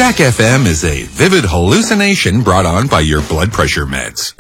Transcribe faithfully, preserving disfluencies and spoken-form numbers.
Track F M is a vivid hallucination brought on by your blood pressure meds.